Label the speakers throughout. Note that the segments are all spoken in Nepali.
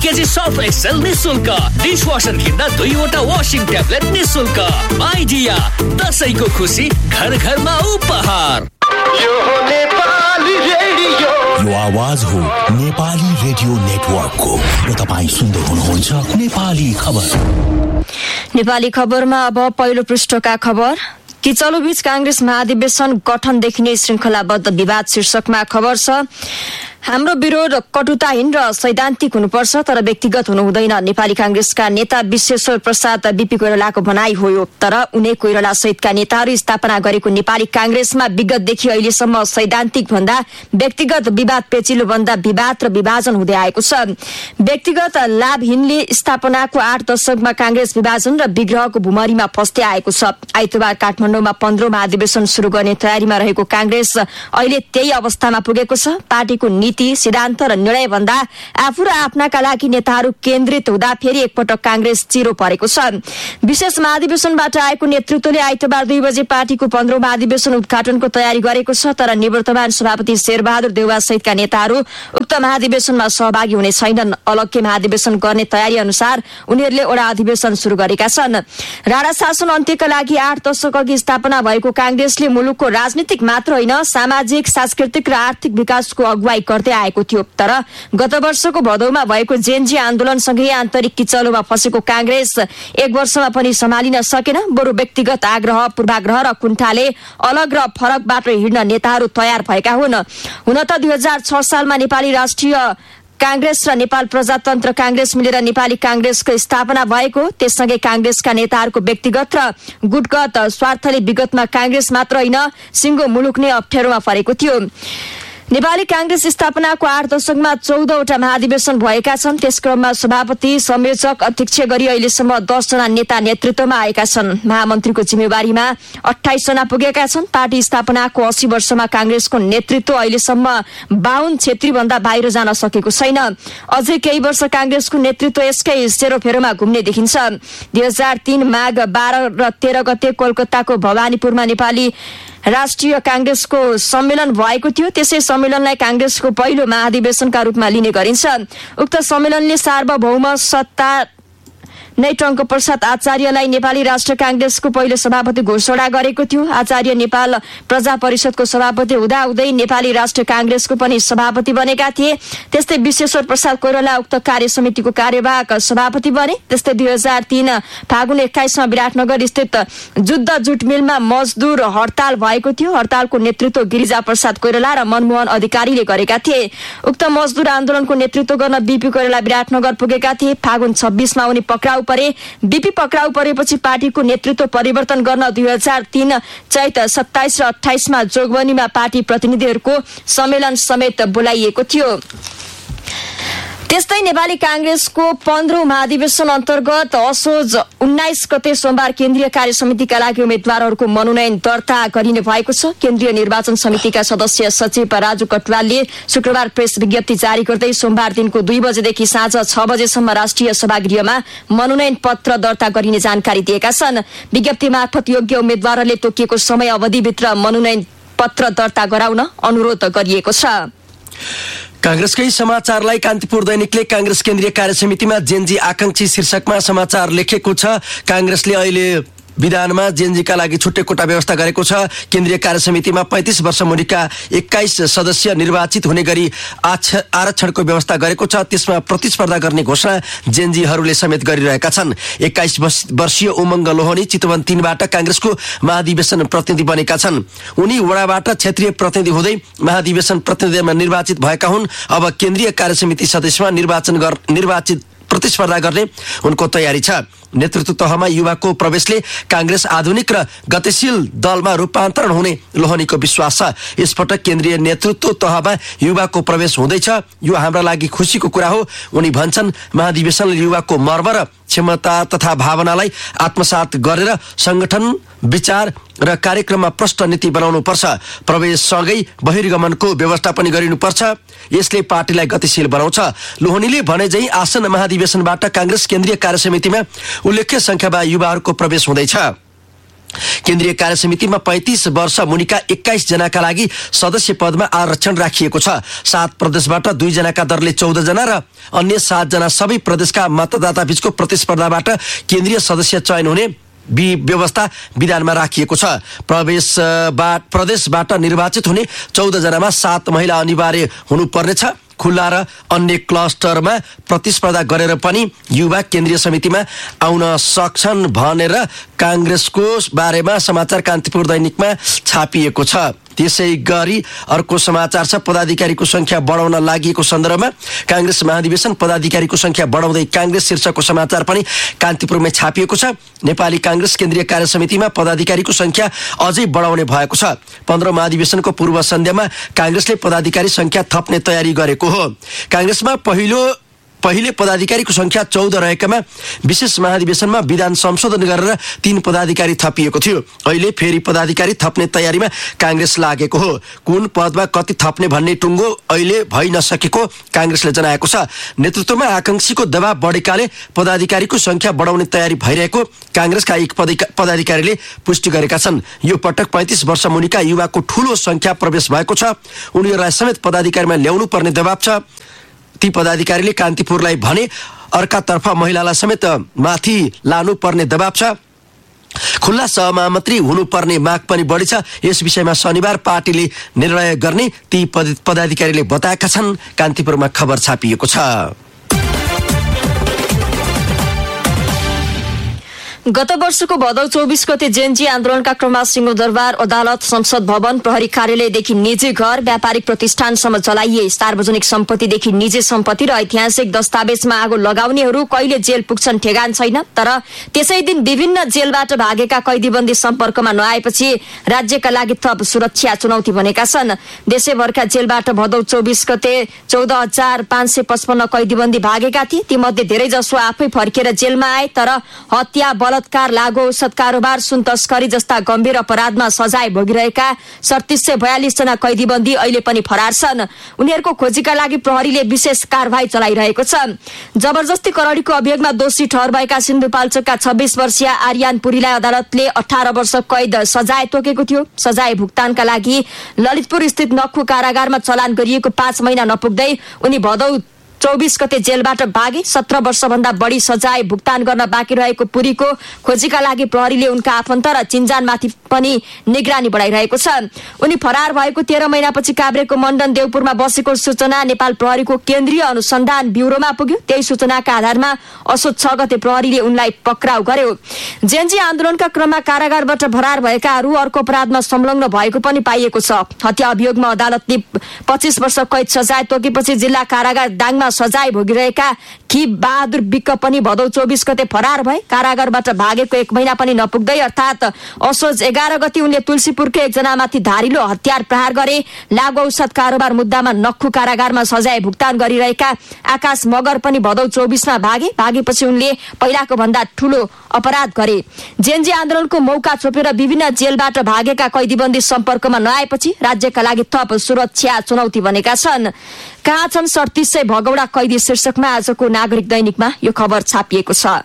Speaker 1: केजी सर्फ एक्सेल निशुल्क, डिशवाशर किन्दा 2वटा वाशिङ ट्याब्लेट निशुल्क। आइडिया दशैंको खुसी घर घरमा उपहार।
Speaker 2: यो हो नेपाली रेडियो।
Speaker 3: यो आवाज हो नेपाली रेडियो नेटवर्कको र तपाईं सुन्दै हुनुहुन्छ नेपाली खबर।
Speaker 4: नेपाली खबरमा अब पहिलो पृष्ठका खबर। किचलोबीच कांग्रेस महाधिवेशन गठनदेखि नै श्रृंखलाबद्ध विवाद शीर्षकमा खबर छ। हाम्रो विरोध कटुताहीन र सैद्धान्तिक हुनुपर्छ तर व्यक्तिगत हुनु हुँदैन। नेपाली कांग्रेसका नेता विश्वेश्वर प्रसाद बीपी कोइरालाको भनाई हो यो। तर उनी कोइराला सहितका नेताहरू स्थापना गरेको नेपाली कांग्रेसमा विगतदेखि अहिलेसम्म सैद्धान्तिक भन्दा व्यक्तिगत विवाद पेचिलो भन्दा विवाद र विभाजन हुँदै आएको छ। व्यक्तिगत लाभहीनले स्थापनाको 8 दशकमा कांग्रेस विभाजन र विग्रहको भुमरीमा फस्दै आएको छ। आइतबार काठमाडौँमा 15औं महाधिवेशन शुरू गर्ने तयारीमा रहेको कांग्रेस अहिले त्यही अवस्थामा पुगेको छ। पार्टीको नीति, सिद्धान्त र निर्णय भन्दा आफू र आफ्नाका लागि नेताहरू केन्द्रित हुँदा फेरि एकपटक कांग्रेस चिरो परेको छ। विशेष महाधिवेशनबाट आएको नेतृत्वले आइतबार 2 बजे पार्टीको 15औं महाधिवेशन उद्घाटनको तयारी गरेको छ। तर निवर्तमान सभापति शेरबहादुर देउवा सहितका नेताहरू उक्त महाधिवेशनमा सहभागी हुने छैनन्। अलग्गै महाधिवेशन गर्ने तयारी अनुसार उनीहरूले वडा अधिवेशन शुरू गरेका छन्। राणा शासन अन्त्यका लागि 8 दशक अघि स्थापना भएको कांग्रेसले मुलुकको राजनीतिक मात्र होइन सामाजिक, सांस्कृतिक र आर्थिक विकासको अगुवाई गर्दै आएको थियो। तर गत वर्षको भदौमा भएको जेनजी आन्दोलनसँगै आन्तरिक किचलोमा फसेको कांग्रेस 1 वर्षमा पनि सम्हालिन सकेन। बरु व्यक्तिगत आग्रह, पूर्वाग्रह र कुण्ठाले अलग र फरक बाटो हिँड्न नेताहरू तयार भएका हुन्। हुन त 2006 सालमा नेपाली राष्ट्रिय कांग्रेस र नेपाल प्रजातन्त्र कांग्रेस मिलेर नेपाली कांग्रेसको स्थापना भएको। त्यससँगै कांग्रेसका नेताहरूको व्यक्तिगत र गुटगत स्वार्थले विगतमा कांग्रेस मात्र होइन सिंगो मुलुक नै अप्ठ्यारोमा परेको थियो। नेपाली कांग्रेस स्थापनाको 8 दशकमा 14वटा महाधिवेशन भएका छन्। त्यसक्रममा सभापति, संयोजक, अध्यक्ष गरी अहिलेसम्म 10 जना नेता नेतृत्वमा आएका छन्। महामन्त्रीको जिम्मेवारीमा 28 जना पुगेका छन्। पार्टी स्थापनाको 80 वर्षमा कांग्रेसको नेतृत्व अहिलेसम्म 52 क्षेत्री भन्दा बाहिर जान सकेको छैन। अझै केही वर्ष कांग्रेसको नेतृत्व यसकै सेरोफेरोमा घुम्ने देखिन्छ। 2003 माघ 12 र 13 गते कोलकाताको भवानीपुरमा नेपाली राष्ट्रिय कांग्रेसको सम्मेलन भएको थियो। त्यसै सम्मेलनलाई कांग्रेसको पहिलो महाधिवेशनका रूपमा लिने गरिन्छ। उक्त सम्मेलनले सार्वभौम सत्ता नै टंक प्रसाद आचार्यलाई नेपाली राष्ट्र कांग्रेसको पहिलो सभापति घोषणा गरेको थियो। आचार्य नेपाल प्रजा परिषदको सभापति हुँदाहुँदै नेपाली राष्ट्र कांग्रेसको पनि सभापति बनेका थिए। त्यस्तै विश्वेश्वर प्रसाद कोइराला उक्त कार्य समितिको कार्यवाहक सभापति बने। त्यस्तै 2003 फागुन 21 मा विराटनगर स्थित जुद्ध जुट मिलमा मजदुर हडताल भएको थियो। हडतालको नेतृत्व गिरिजा प्रसाद कोइराला र मनमोहन अधिकारीले गरेका थिए। उक्त मजदुर आन्दोलनको नेतृत्व गर्न बीपी कोइराला विराटनगर पुगेका थिए। फागुन 26 मा उनी पक्राउ परे। बीपी पक्राउ परेपछि पार्टीको नेतृत्व परिवर्तन गर्न 2003 चैत 27 र 28 मा जोगबनीमा पार्टी प्रतिनिधिहरूको सम्मेलन समेत बोलाइएको थियो। त्यस्तै नेपाली कांग्रेसको 15औं महाधिवेशन अन्तर्गत असोज 19 गते सोमबार केन्द्रीय कार्य समितिका लागि उम्मेद्वारहरूको मनोनयन दर्ता गरिने भएको छ। केन्द्रीय निर्वाचन समितिका सदस्य सचिव राजु कटवालले शुक्रबार प्रेस विज्ञप्ति जारी गर्दै सोमबार दिनको 2 बजेदेखि साँझ 6 बजेसम्म राष्ट्रिय सभागृहमा मनोनयन पत्र दर्ता गरिने जानकारी दिएका छन्। विज्ञप्ति मार्फत योग्य उम्मेद्वारहरूले तोकिएको समय अवधिभित्र मनोनयन पत्र दर्ता गराउन अनुरोध गरिएको छ।
Speaker 5: कांग्रेसकै समाचारलाई कान्तिपुर दैनिकले कांग्रेस केन्द्रीय कार्य समितिमा जेनजी आकांक्षी शीर्षकमा समाचार लेखेको छ। कांग्रेसले अहिले विधानमा जेनजीका लागि छुट्टै कोटा व्यवस्था गरेको छ। केन्द्रीय कार्य समितिमा 35 वर्ष मुनिका 21 सदस्य निर्वाचित हुने गरी आरक्षणको व्यवस्था गरेको छ। त्यसमा प्रतिस्पर्धा गर्ने घोषणा जेनजीहरूले समेत गरिरहेका छन्। 21 वर्षीय उमङ्ग लोहनी चितवन 3 बाट कांग्रेसको महाधिवेशन प्रतिनिधि बनेका छन्। उनी वडाबाट क्षेत्रीय प्रतिनिधि हुँदै महाधिवेशन प्रतिनिधिमा निर्वाचित भएका हुन्। अब केन्द्रीय कार्य समिति सदस्यमा निर्वाचित प्रतिस्पर्धा गर्ने उनको तयारी छ। नेतृत्व तहमा युवाको प्रवेशले कांग्रेस आधुनिक र गतिशील दलमा रूपान्तरण हुने लोहनीको विश्वास छ। यसपटक केन्द्रीय नेतृत्व तहमा युवाको प्रवेश हुँदैछ। यो हाम्रा लागि खुसीको कुरा हो। उनी भन्छन् महाधिवेशनले युवाको मर्म र क्षमता तथा भावनालाई आत्मसात गरेर संगठन, विचार र कार्यक्रममा प्रष्ट नीति बनाउनुपर्छ। प्रवेशसँगै बहिर्गमनको व्यवस्था पनि गरिनुपर्छ। यसले पार्टीलाई गतिशील बनाउँछ। लोहनीले भने झै आसन महाधिवेशनबाट कांग्रेस केन्द्रीय कार्य समितिमा उल्लेख्य संख्यामा युवाहरूको प्रवेश हुँदैछ। केन्द्रीय कार्य समितिमा 35 वर्ष मुनिका 21 जनाका लागि सदस्य पदमा आरक्षण राखिएको छ। 7 प्रदेशबाट 2 जनाका दरले 14 जना र अन्य 7 जना सबै प्रदेशका मतदाता बीचको प्रतिस्पर्धाबाट केन्द्रीय सदस्य चयन हुने व्यवस्था विधानमा राखिएको छ। प्रदेशबाट निर्वाचित हुने 14 जनामा 7 महिला अनिवार्य हुनुपर्नेछ। खुल्ला र अन्य क्लस्टरमा प्रतिस्पर्धा गरेर पनि युवा केन्द्रीय समितिमा आउन सक्छन् भनेर कांग्रेसको बारेमा समाचार कान्तिपुर दैनिकमा छापिएको छ। त्यसै गरी अर्को समाचार छ, पदाधिकारीको संख्या बढाउन लागिएको सन्दर्भमा कांग्रेस महाधिवेशन पदाधिकारीको संख्या बढाउँदै कांग्रेस शीर्षकको समाचार पनि कान्तिपुरमै छापिएको छ। नेपाली कांग्रेस केन्द्रीय कार्य समितिमा पदाधिकारीको संख्या अझै बढाउने भएको छ। 15 महाधिवेशनको पूर्व सन्ध्यामा कांग्रेसले पदाधिकारी संख्या थप्ने तयारी गरेको हो। कांग्रेसमा पहिले पदाधिकारीको संख्या 14 रहेकामा विशेष महाधिवेशनमा विधान संशोधन गरेर 3 पदाधिकारी थपिएको थियो। अहिले फेरि पदाधिकारी थप्ने तयारीमा कांग्रेस लागेको हो। कुन पदमा कति थप्ने भन्ने टुङ्गो अहिले भइ नसकेको कांग्रेसले जनाएको छ। नेतृत्वमा आकांक्षीको दबाव बढेकाले पदाधिकारीको संख्या बढाउने तयारी भइरहेको कांग्रेसका एक पदाधिकारीले पुष्टि गरेका छन्। यो पटक 35 वर्ष मुनिका युवाको ठूलो संख्या प्रवेश भएको छ। उनीहरूलाई समेत पदाधिकारीमा ल्याउनु पर्ने दबाव छ। ती पदाधिकारीले कान्तिपुरलाई भने अर्कातर्फ महिलालाई समेत माथि लानु पर्ने दबाव छ। खुल्ला सहमन्त्री हुनुपर्ने माग पनि बढी छ। यस विषयमा शनिबार पार्टीले निर्णय गर्ने ती पदाधिकारीले बताएका छन्। कान्तिपुरमा खबर छापिएको छ।
Speaker 4: गत वर्षको भदौ 24 गते जेएनजी आन्दोलनका क्रममा सिंहदरबार अदालत, संसद भवन, प्रहरी कार्यालयदेखि निजी घर, व्यापारिक प्रतिष्ठानसम्म चलाइए सार्वजनिक सम्पत्तिदेखि निजी सम्पत्ति र ऐतिहासिक दस्तावेजमा आगो लगाउनेहरू कहिले जेल पुग्छन् ठेगान छैन। तर त्यसै दिन विभिन्न जेलबाट भागेका कैदीबन्दी सम्पर्कमा नआएपछि राज्यका लागि थप सुरक्षा चुनौती बनेका छन्। देशैभरका जेलबाट भदौ 24 गते 14,555 कैदीबन्दी भागेका थिए। तीमध्ये धेरैजसो आफै फर्केर जेलमा आए, तर हत्या, बलात्कार, लागु औषध कारोबार, सुन तस्करी जस्ता गम्भीर अपराधमा सजाय भोगिरहेका 3742 जना कैदीबन्दी अहिले पनि फरार छन्। उनीहरूको खोजीका लागि प्रहरीले विशेष कारबाही चलाइरहेको छ। जबरजस्ती करडीको अभियोगमा दोषी ठहर भएका सिन्धुपाल्चोकका 26 वर्षीय आर्यान पुरीलाई अदालतले 18 वर्ष कैद सजाय तोकेको थियो। सजाय भुक्तानका लागि ललितपुर स्थित नक्खु कारागारमा चलान गरिएको 5 महिना नपुग्दै उनी भदौ 24 गते जेलबाट भागे। 17 वर्षभन्दा बढी सजाय भुक्तान गर्न बाँकी रहेको पुरीको खोजीका लागि प्रहरीले उनका आफन्त र चिन्जानमाथि पनि निगरानी बढाइरहेको छ। उनी फरार भएको 13 महिनापछि काभ्रेको मण्डन देवपुरमा बसेको सूचना नेपाल प्रहरीको केन्द्रीय अनुसन्धान ब्युरोमा पुग्यो। त्यही सूचनाका आधारमा असोज 6 गते प्रहरीले उनलाई पक्राउ गर्यो। जेएनजी आन्दोलनका क्रममा कारागारबाट फरार भएकाहरू अर्को अपराधमा संलग्न भएको पनि पाइएको छ। हत्या अभियोगमा अदालतले 25 वर्ष कैद सजाय तोकेपछि जिल्ला कारागार दाङमा सजाय भोगिरहेका खी बहादुर विक्क पनि भदौ 24 गते फरार भए। कारागारबाट भागेको 1 महिना पनि नपुग्दै अर्थात् असोज 11 गते उनले तुलसीपुरकै एकजनामाथि धारिलो हतियार प्रहार गरे। लागु औषध कारोबार मुद्दामा नक्खु कारागारमा सजाय भुक्तान गरिरहेका आकाश मगर पनि भदौ 24 मा भागेपछि उनले पहिलाको भन्दा ठूलो अपराध गरे। जेएनजी आन्दोलनको मौका छोपेर विभिन्न जेलबाट भागेका कैदीबन्दी सम्पर्कमा नआएपछि राज्यका लागि थप सुरक्षा चुनौती बनेका छन्। कहाँ छन् 3700 भगौडा कैदी शीर्षकमा आजको नागरिक दैनिकमा यो खबर छापिएको छ।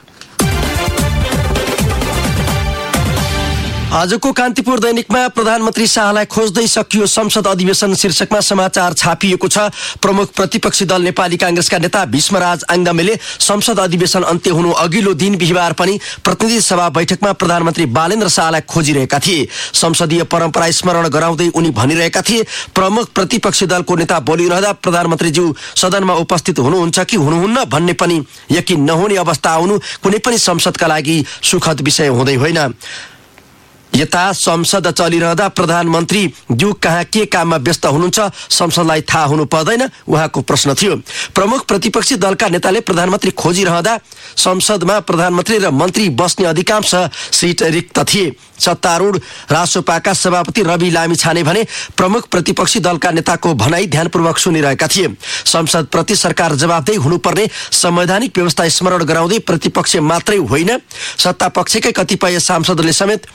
Speaker 5: आजको कान्तिपुर दैनिकमा प्रधानमन्त्री शाहलाई खोज्दै सकियो संसद अधिवेशन शीर्षकमा समाचार छापिएको छ। प्रमुख प्रतिपक्षी दल नेपाली कांग्रेसका नेता भीष्मराज आङदामेले संसद अधिवेशन अन्त्य हुनु अघिल्लो दिन बिहिबार पनि प्रतिनिधि सभा बैठकमा प्रधानमन्त्री बालेन्द्र शाहलाई खोजिरहेका थिए। संसदीय परम्परा स्मरण गराउँदै उनी भनिरहेका थिए, प्रमुख प्रतिपक्षी दलको नेता बोलिरहँदा प्रधानमन्त्रीज्यू सदनमा उपस्थित हुनुहुन्छ कि हुनुहुन्न भन्ने पनि यकिन नहुने अवस्था आउनु कुनै पनि संसदका लागि सुखद विषय हुँदै होइन। यता संसद चलिरहँदा प्रधानमन्त्री ज्यू कहाँ के काममा व्यस्त हुनुहुन्छ संसदलाई थाहा हुनु पर्दैन, उहाँको प्रश्न थियो। प्रमुख प्रतिपक्षी दलका नेताले प्रधानमन्त्री खोजिरहँदा संसदमा प्रधानमन्त्री र मन्त्री बस्ने अधिकांश सिट रिक्त थिए। सत्तारूढ रासोपाका सभापति रवि लामिछाने भने प्रमुख प्रतिपक्षी दलका नेताको भनाई ध्यानपूर्वक सुनिरहेका थिए। संसद प्रति सरकार जवाफदेही हुनुपर्ने संवैधानिक व्यवस्था स्मरण गराउँदै प्रतिपक्ष मात्रै होइन सत्ता पक्षकै कतिपय सांसदले समेत खोज्दा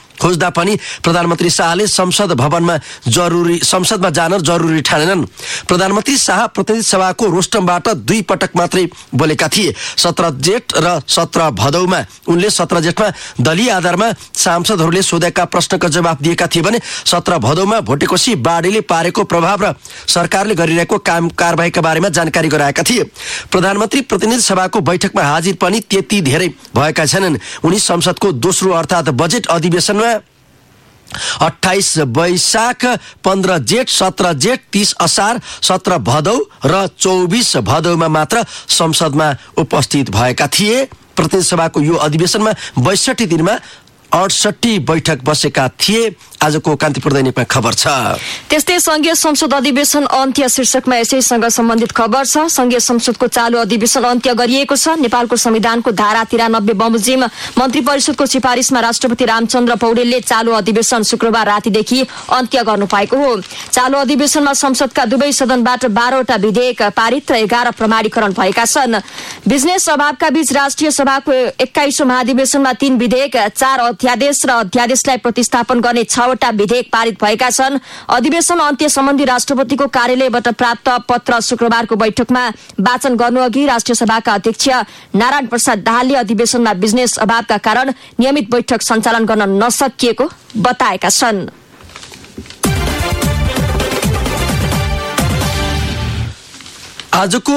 Speaker 5: पनि प्रधानमन्त्री शाहले संसदमा जान जरुरी ठानेनन्। प्रधानमन्त्री शाह प्रतिनिधि सभाको रोस्टमबाट 2 पटक मात्रै बोलेका थिए। 17 जेठ र 17 भदौमा उनले 17 जेठमा दलीय आधारमा सांसदहरूले सोधेका प्रश्नका जवाफ दिएका थिए भने 17 भदौमा भोटेकोशी बाढीले पारेको प्रभाव र सरकारले गरिरहेको काम कारबाहीका बारेमा जानकारी गराएका थिए। प्रधानमन्त्री प्रतिनिधि सभाको बैठकमा हाजिर पनि त्यति धेरै भएका छैनन्। उनी संसदको दोस्रो अर्थात् बजेट अधिवेशनमा 28 वैशाख, 15 जेठ, 17 जेठ, 30 असार, 17 भदौ र 24 भदौमा मात्र संसदमा उपस्थित भएका थिए। प्रतिनिधि सभाको यो अधिवेशनमा 62 दिनमा 68 बैठक बसेका थिए। आजको कान्तिपुर दैनिकमा खबर छ।
Speaker 4: त्यस्तै संघीय संसद अधिवेशन अन्त्य शीर्षकमा यसैसँग सम्बन्धित खबर छ। संघीय संसदको चालु अधिवेशन अन्त्य गरिएको छ। नेपालको संविधानको धारा 93 बमोजिम मन्त्री परिषदको सिफारिसमा राष्ट्रपति रामचन्द्र पौडेलले चालु अधिवेशन शुक्रबार रातिदेखि अन्त्य गर्नु भएको हो। चालु अधिवेशनमा संसदका दुवै सदनबाट 12वटा विधेयक पारित र 11 प्रमाणीकरण भएका छन्। बिजनेस अभावका बीच राष्ट्रिय सभाको 21औं महाधिवेशनमा 3 विधेयक, 4 अध्यादेश र अध्यादेशलाई प्रतिस्थापन गर्ने 6वटा विधेयक पारित भएका छन्। अधिवेशन अन्त्य सम्बन्धी राष्ट्रपतिको कार्यालयबाट प्राप्त पत्र शुक्रबारको बैठकमा वाचन गर्नुअघि राष्ट्रिय सभाका अध्यक्ष नारायण प्रसाद दाहालले अधिवेशनमा बिजनेस अभावका कारण नियमित बैठक सञ्चालन गर्न नसकिएको बताएका छन्।
Speaker 5: आजको